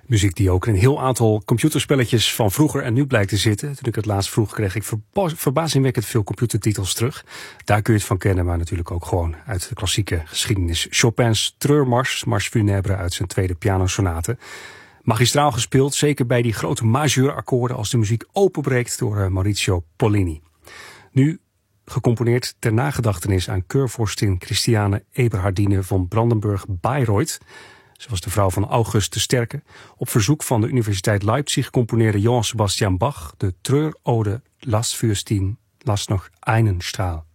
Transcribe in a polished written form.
Muziek die ook in een heel aantal computerspelletjes van vroeger en nu blijkt te zitten. Toen ik het laatst vroeg, kreeg ik verbazingwekkend veel computertitels terug. Daar kun je het van kennen, maar natuurlijk ook gewoon uit de klassieke geschiedenis. Chopin's Treurmars, Mars funèbre uit zijn tweede pianosonate. Magistraal gespeeld, zeker bij die grote majeurakkoorden als de muziek openbreekt door Maurizio Pollini. Nu gecomponeerd ter nagedachtenis aan keurvorstin Christiane Eberhardine von Brandenburg-Bayreuth. Ze was de vrouw van August de Sterke. Op verzoek van de Universiteit Leipzig componeerde Johann Sebastian Bach de treurode Lass Fürstin, lass noch einen Strahl.